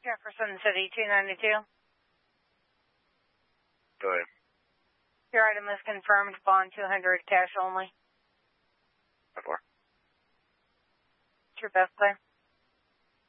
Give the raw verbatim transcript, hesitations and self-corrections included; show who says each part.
Speaker 1: Jefferson City, two ninety-two.
Speaker 2: Go ahead.
Speaker 1: Your item is confirmed. Bond two hundred, cash only.
Speaker 2: How far?
Speaker 1: It's your best play.